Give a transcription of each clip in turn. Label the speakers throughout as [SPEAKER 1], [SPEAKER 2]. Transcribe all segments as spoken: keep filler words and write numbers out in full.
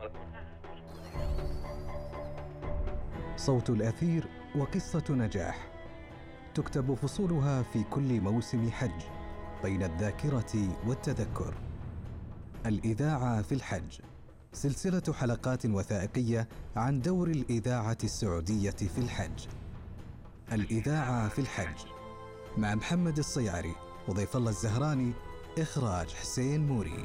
[SPEAKER 1] صوت الأثير وقصة نجاح تكتب فصولها في كل موسم حج بين الذاكرة والتذكر. الإذاعة في الحج، سلسلة حلقات وثائقية عن دور الإذاعة السعودية في الحج. الإذاعة في الحج مع محمد الصيعري وضيف الله الزهراني، إخراج حسين موري.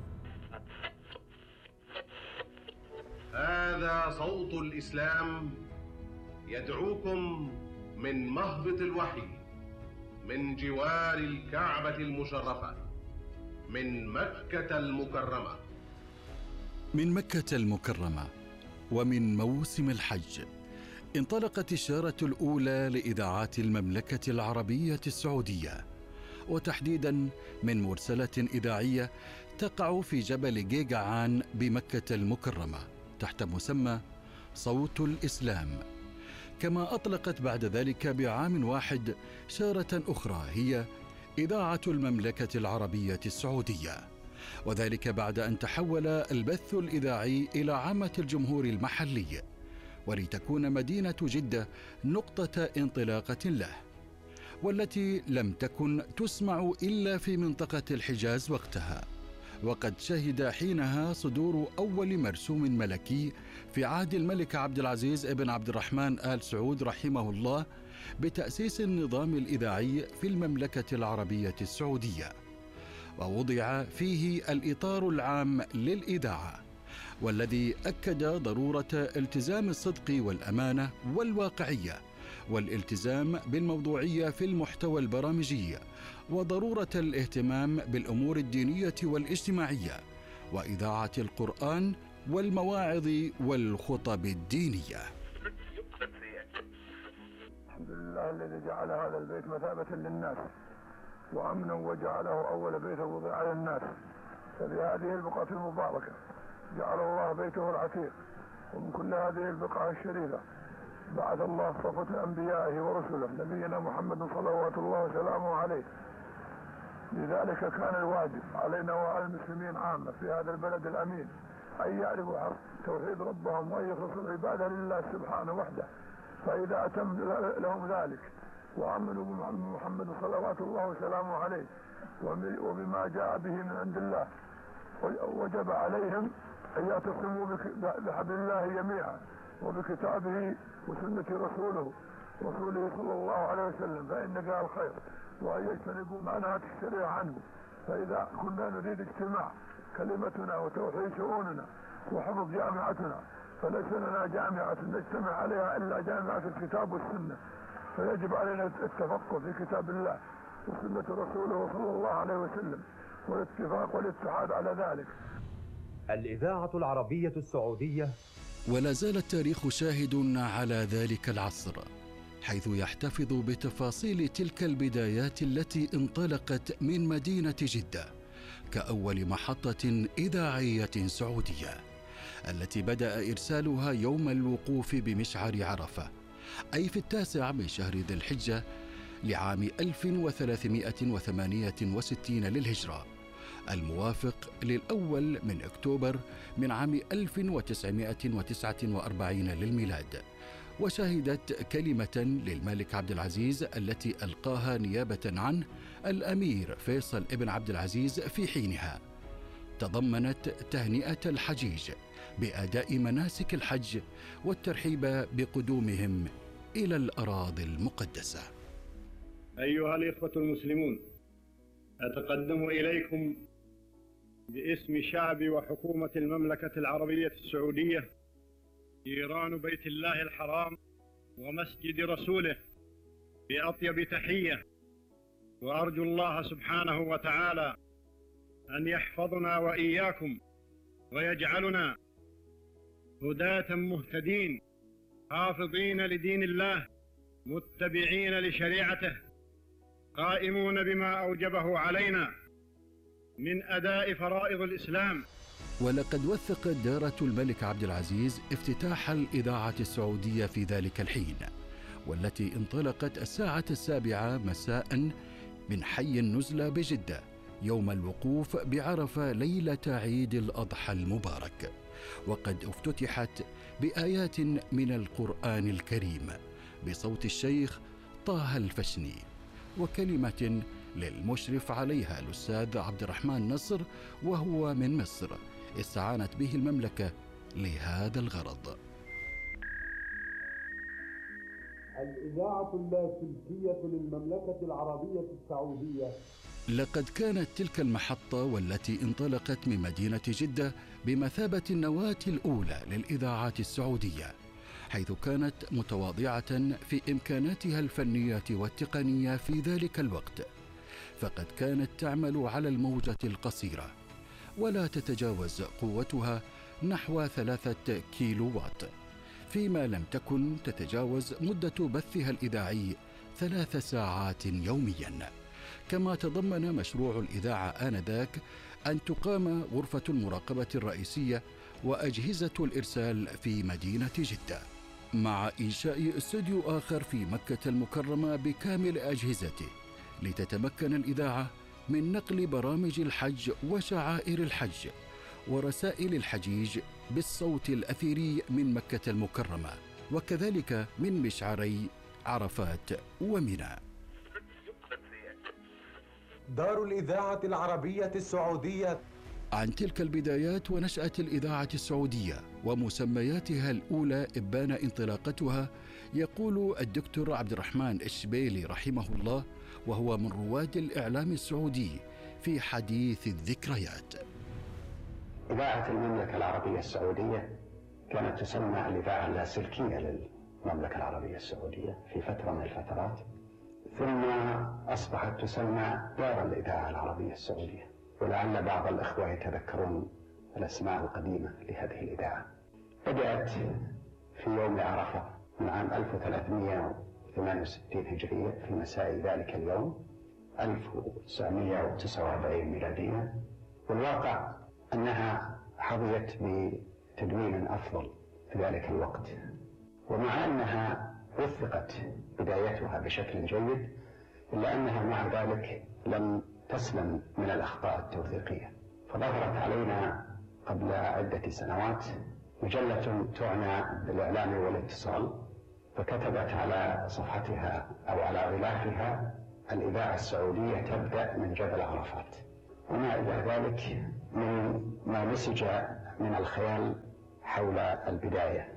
[SPEAKER 2] هذا صوت الإسلام يدعوكم من مهبط الوحي، من جوار الكعبة المشرفة، من مكة المكرمة.
[SPEAKER 3] من مكة المكرمة ومن موسم الحج انطلقت الشارة الأولى لإذاعات المملكة العربية السعودية، وتحديداً من مرسلة إذاعية تقع في جبل جيجعان بمكة المكرمة تحت مسمى صوت الإسلام. كما أطلقت بعد ذلك بعام واحد شارة أخرى هي إذاعة المملكة العربية السعودية، وذلك بعد أن تحول البث الإذاعي إلى عامة الجمهور المحلي، ولتكون مدينة جدة نقطة انطلاقة له، والتي لم تكن تسمع إلا في منطقة الحجاز وقتها. وقد شهد حينها صدور أول مرسوم ملكي في عهد الملك عبد العزيز ابن عبد الرحمن آل سعود رحمه الله بتأسيس النظام الإذاعي في المملكة العربية السعودية، ووضع فيه الإطار العام للإذاعة، والذي أكد ضرورة التزام الصدق والأمانة والواقعية والالتزام بالموضوعية في المحتوى البرامجي، وضرورة الاهتمام بالأمور الدينية والاجتماعية وإذاعة القرآن والمواعظ والخطب الدينية.
[SPEAKER 4] الحمد لله الذي جعل هذا البيت مثابة للناس وأمنا، وجعله أول بيت وضع على الناس. فبهذه البقعة المباركة جعل الله بيته العتيق، ومن كل هذه البقعة الشريفة بعث الله صفوة أنبيائه ورسله نبينا محمد صلوات الله وسلامه عليه. لذلك كان الواجب علينا وعلى المسلمين عامة في هذا البلد الأمين أن يعرفوا حق توحيد ربهم وأن يخلصوا العبادة لله سبحانه وحده. فإذا أتم لهم ذلك وعملوا بمحمد صلوات الله وسلامه عليه وبما جاء به من عند الله، وجب عليهم أن يعتصموا بحبل الله جميعا وبكتابه وسنة رسوله رسوله صلى الله عليه وسلم، فإن فيها الخير، وأن يجتنبوا ما نهت الشريعة عنه. فإذا كنا نريد اجتماع كلمتنا وتوحيد شؤوننا وحفظ جامعتنا، فليس لنا جامعة نجتمع عليها إلا جامعة الكتاب والسنة، فيجب علينا التفقه في كتاب الله وسنة رسوله صلى الله عليه وسلم والاتفاق والاتحاد على ذلك.
[SPEAKER 5] الإذاعة العربية السعودية.
[SPEAKER 3] ولا زال التاريخ شاهد على ذلك العصر، حيث يحتفظ بتفاصيل تلك البدايات التي انطلقت من مدينة جدة كأول محطة إذاعية سعودية، التي بدأ إرسالها يوم الوقوف بمشعر عرفة، أي في التاسع من شهر ذي الحجة لعام ألف وثلاثمائة وثمانية وستين للهجرة، الموافق للأول من أكتوبر من عام ألف وتسعمائة وتسعة وأربعين للميلاد. وشهدت كلمة للملك عبد العزيز التي ألقاها نيابة عنه الأمير فيصل ابن عبد العزيز في حينها، تضمنت تهنئة الحجيج بأداء مناسك الحج والترحيب بقدومهم إلى الأراضي المقدسة.
[SPEAKER 6] أيها الإخوة المسلمون، أتقدم إليكم باسم شعب وحكومة المملكة العربية السعودية جيران بيت الله الحرام ومسجد رسوله بأطيب تحية، وأرجو الله سبحانه وتعالى أن يحفظنا وإياكم ويجعلنا هداة مهتدين حافظين لدين الله متبعين لشريعته قائمون بما أوجبه علينا من أداء فرائض الإسلام.
[SPEAKER 3] ولقد وثقت دارة الملك عبد العزيز افتتاح الإذاعة السعودية في ذلك الحين، والتي انطلقت الساعة السابعة مساء من حي النزلة بجدة يوم الوقوف بعرفة ليلة عيد الأضحى المبارك، وقد افتتحت بآيات من القرآن الكريم بصوت الشيخ طه الفشني، وكلمة للمشرف عليها الأستاذ عبد الرحمن نصر وهو من مصر استعانت به المملكة لهذا الغرض.
[SPEAKER 7] الإذاعة اللاسلكية للمملكة العربية السعودية.
[SPEAKER 3] لقد كانت تلك المحطة والتي انطلقت من مدينة جدة بمثابة النواة الأولى للإذاعات السعودية، حيث كانت متواضعة في إمكاناتها الفنية والتقنية في ذلك الوقت، فقد كانت تعمل على الموجة القصيرة ولا تتجاوز قوتها نحو ثلاثة كيلو وات، فيما لم تكن تتجاوز مدة بثها الإذاعي ثلاث ساعات يومياً. كما تضمن مشروع الإذاعة آنذاك أن تقام غرفة المراقبة الرئيسية وأجهزة الإرسال في مدينة جدة، مع إنشاء استوديو آخر في مكة المكرمة بكامل أجهزته، لتتمكن الإذاعة من نقل برامج الحج وشعائر الحج ورسائل الحجيج بالصوت الأثيري من مكة المكرمة، وكذلك من مشعري عرفات ومنى.
[SPEAKER 7] دار الإذاعة العربية السعودية.
[SPEAKER 3] عن تلك البدايات ونشأة الإذاعة السعودية ومسمياتها الأولى إبان انطلاقتها، يقول الدكتور عبد الرحمن الشبيلي رحمه الله، وهو من رواد الإعلام السعودي في حديث الذكريات.
[SPEAKER 8] إذاعة المملكة العربية السعودية كانت تسمى الإذاعة اللاسلكية للمملكة العربية السعودية في فترة من الفترات، ثم أصبحت تسمى دار الإذاعة العربية السعودية، ولعل بعض الإخوة يتذكرون الأسماء القديمة لهذه الإذاعة. بدأت في يوم عرفة من عام ألف وثلاثمئة وثمانية وستين هجرية في مساء ذلك اليوم ألف وتسعمئة وتسعة وأربعين ميلادية، والواقع أنها حظيت بتدوين أفضل في ذلك الوقت، ومع أنها وثقت بدايتها بشكل جيد إلا أنها مع ذلك لم تسلم من الأخطاء التوثيقية. فظهرت علينا قبل عدة سنوات مجلة تعنى بالإعلام والاتصال، فكتبت على صفحتها أو على غلافها: الإذاعة السعودية تبدأ من جبل عرفات، وما إلى ذلك من ما نسج من الخيال حول البداية.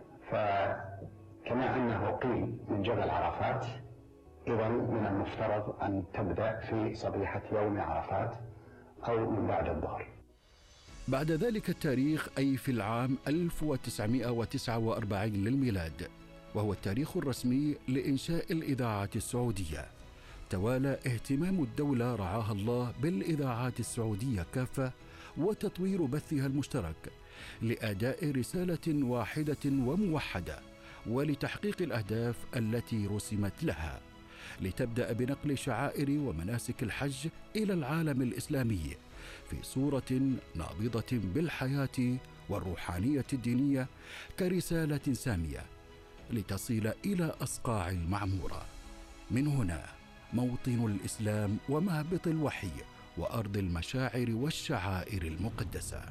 [SPEAKER 8] فكما أنه قيل من جبل عرفات، إذن من المفترض أن تبدأ في صبيحة يوم عرفات أو من بعد الظهر.
[SPEAKER 3] بعد ذلك التاريخ، أي في العام ألف وتسعمئة وتسعة وأربعين للميلاد، وهو التاريخ الرسمي لإنشاء الإذاعة السعودية، توالى اهتمام الدولة رعاها الله بالإذاعات السعودية كافة وتطوير بثها المشترك لأداء رسالة واحدة وموحدة ولتحقيق الأهداف التي رسمت لها، لتبدأ بنقل شعائر ومناسك الحج إلى العالم الإسلامي في صورة نابضة بالحياة والروحانية الدينية كرسالة سامية لتصل إلى أصقاع المعمورة. من هنا موطن الإسلام ومهبط الوحي وأرض المشاعر والشعائر المقدسة.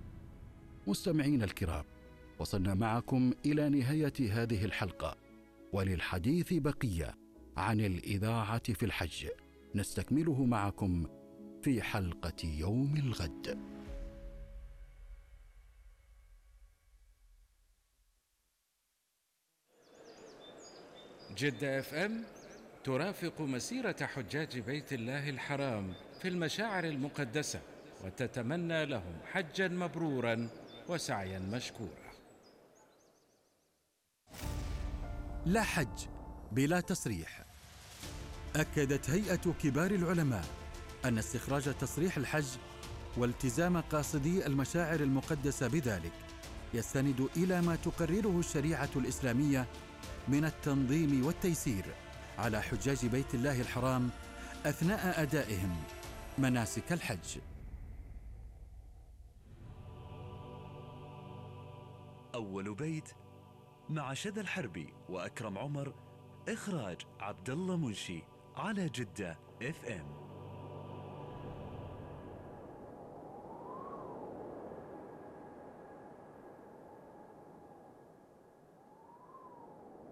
[SPEAKER 3] مستمعين الكرام، وصلنا معكم إلى نهاية هذه الحلقة، وللحديث بقية عن الإذاعة في الحج نستكمله معكم في حلقة يوم الغد.
[SPEAKER 9] جدة اف ام ترافق مسيرة حجاج بيت الله الحرام في المشاعر المقدسة، وتتمنى لهم حجا مبرورا وسعيا مشكورا.
[SPEAKER 3] لا حج بلا تصريح. أكدت هيئة كبار العلماء أن استخراج تصريح الحج والتزام قاصدي المشاعر المقدسة بذلك يستند إلى ما تقرره الشريعة الإسلامية من التنظيم والتيسير على حجاج بيت الله الحرام أثناء أدائهم مناسك الحج.
[SPEAKER 10] أول بيت مع شذى الحربي وأكرم عمر، إخراج عبد الله منشي، على جدة اف ام.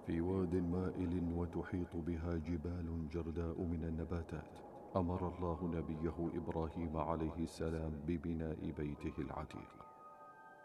[SPEAKER 11] في واد مائل وتحيط بها جبال جرداء من النباتات، أمر الله نبيه إبراهيم عليه السلام ببناء بيته العتيق.